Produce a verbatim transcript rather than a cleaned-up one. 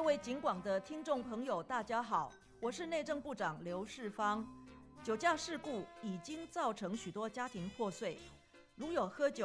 位警广的听众朋友，大家好，我是内政部长刘世芳。酒驾事故已经造成许多家庭破碎，如有喝酒